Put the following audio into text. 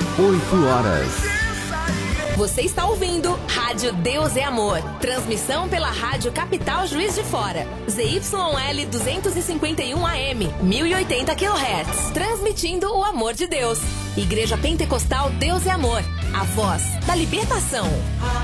8 horas. Você está ouvindo Rádio Deus é Amor. Transmissão pela Rádio Capital Juiz de Fora. ZYL 251 AM, 1080 kHz. Transmitindo o amor de Deus. Igreja Pentecostal Deus é Amor. A voz da libertação.